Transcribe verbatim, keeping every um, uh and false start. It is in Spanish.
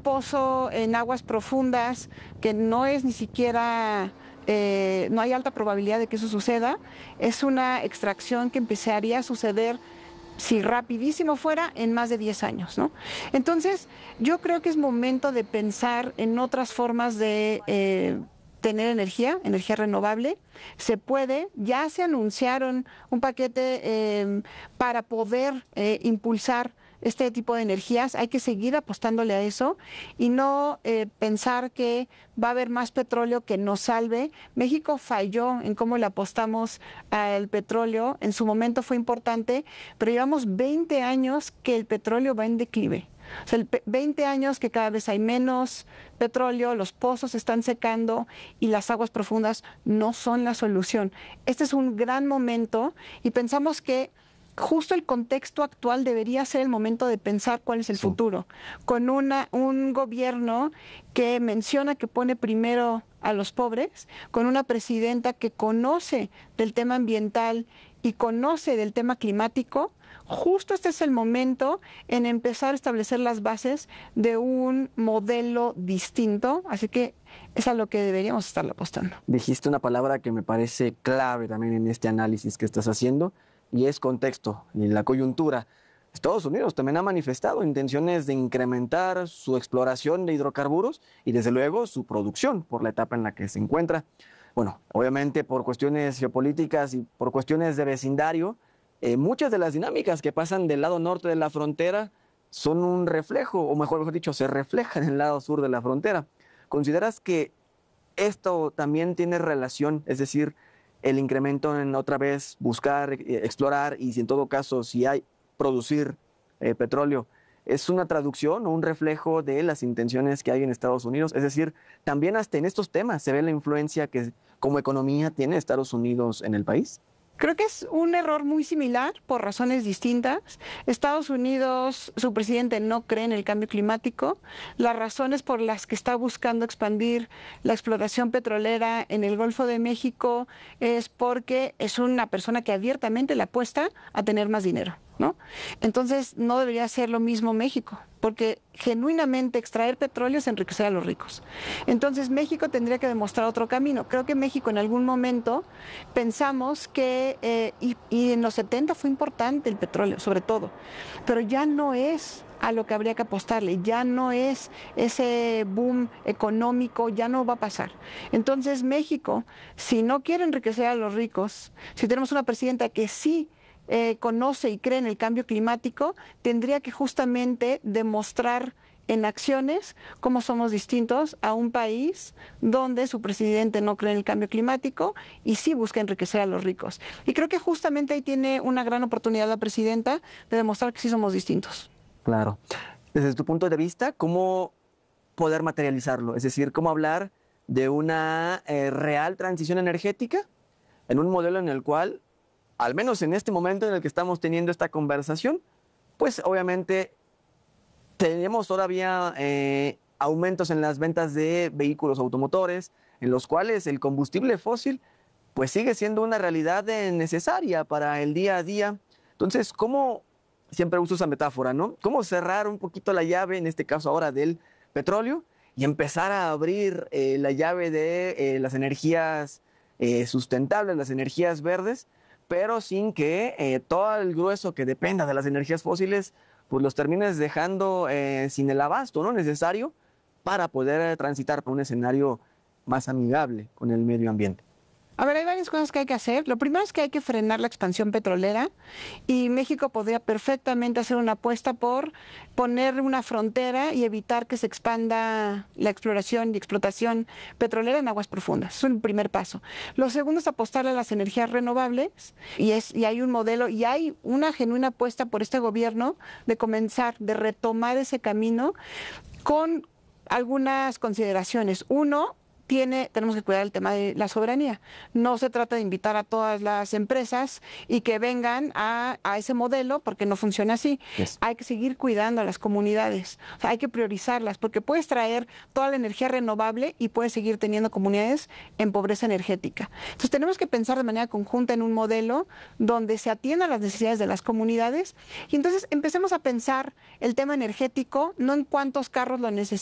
pozo en aguas profundas que no es ni siquiera, eh, no hay alta probabilidad de que eso suceda, es una extracción que empezaría a suceder, si rapidísimo fuera, en más de diez años, ¿no? Entonces, yo creo que es momento de pensar en otras formas de eh, tener energía, energía renovable. Se puede, ya se anunciaron un paquete eh, para poder eh, impulsar este tipo de energías. Hay que seguir apostándole a eso y no eh, pensar que va a haber más petróleo que nos salve. México falló en cómo le apostamos al petróleo. En su momento fue importante, pero llevamos veinte años que el petróleo va en declive. O sea, el veinte años que cada vez hay menos petróleo, los pozos se están secando y las aguas profundas no son la solución. Este es un gran momento y pensamos que justo el contexto actual debería ser el momento de pensar cuál es el sí. futuro, con una, un gobierno que menciona que pone primero a los pobres, con una presidenta que conoce del tema ambiental y conoce del tema climático. Justo este es el momento en empezar a establecer las bases de un modelo distinto, así que es a lo que deberíamos estar apostando. Dijiste una palabra que me parece clave también en este análisis que estás haciendo, y es contexto y la coyuntura. Estados Unidos también ha manifestado intenciones de incrementar su exploración de hidrocarburos y desde luego su producción por la etapa en la que se encuentra. Bueno, obviamente por cuestiones geopolíticas y por cuestiones de vecindario, eh, muchas de las dinámicas que pasan del lado norte de la frontera son un reflejo, o mejor, mejor dicho, se reflejan en el lado sur de la frontera. ¿Consideras que esto también tiene relación, es decir, el incremento en otra vez buscar, eh, explorar y si en todo caso si hay producir eh, petróleo, es una traducción o un reflejo de las intenciones que hay en Estados Unidos? Es decir, también hasta en estos temas se ve la influencia que como economía tiene Estados Unidos en el país. Creo que es un error muy similar por razones distintas. Estados Unidos, su presidente no cree en el cambio climático. Las razones por las que está buscando expandir la explotación petrolera en el Golfo de México es porque es una persona que abiertamente le apuesta a tener más dinero, ¿no? Entonces no debería ser lo mismo México, porque genuinamente extraer petróleo es enriquecer a los ricos. Entonces México tendría que demostrar otro camino. Creo que México en algún momento pensamos que, eh, y, y en los setenta fue importante el petróleo, sobre todo, pero ya no es a lo que habría que apostarle, ya no es ese boom económico, ya no va a pasar. Entonces México, si no quiere enriquecer a los ricos, si tenemos una presidenta que sí Eh, conoce y cree en el cambio climático, tendría que justamente demostrar en acciones cómo somos distintos a un país donde su presidente no cree en el cambio climático y sí busca enriquecer a los ricos. Y creo que justamente ahí tiene una gran oportunidad la presidenta de demostrar que sí somos distintos. Claro. Desde tu punto de vista, ¿cómo poder materializarlo? Es decir, ¿cómo hablar de una eh, real transición energética en un modelo en el cual, al menos en este momento en el que estamos teniendo esta conversación, pues obviamente tenemos todavía eh, aumentos en las ventas de vehículos automotores, en los cuales el combustible fósil pues sigue siendo una realidad eh, necesaria para el día a día? Entonces, ¿cómo, siempre uso esa metáfora, ¿no? ¿Cómo cerrar un poquito la llave, en este caso ahora del petróleo, y empezar a abrir eh, la llave de eh, las energías eh, sustentables, las energías verdes, pero sin que eh, todo el grueso que dependa de las energías fósiles, pues los termines dejando eh, sin el abasto, ¿no?, necesario para poder transitar por un escenario más amigable con el medio ambiente? A ver, hay varias cosas que hay que hacer. Lo primero es que hay que frenar la expansión petrolera y México podría perfectamente hacer una apuesta por poner una frontera y evitar que se expanda la exploración y explotación petrolera en aguas profundas. Es un primer paso. Lo segundo es apostarle a las energías renovables y, es, y hay un modelo y hay una genuina apuesta por este gobierno de comenzar, de retomar ese camino con algunas consideraciones. Uno, Tiene, tenemos que cuidar el tema de la soberanía. No se trata de invitar a todas las empresas y que vengan a, a ese modelo porque no funciona así. Yes. Hay que seguir cuidando a las comunidades, o sea, hay que priorizarlas porque puedes traer toda la energía renovable y puedes seguir teniendo comunidades en pobreza energética. Entonces tenemos que pensar de manera conjunta en un modelo donde se atiendan las necesidades de las comunidades y entonces empecemos a pensar el tema energético no en cuántos carros lo necesitan,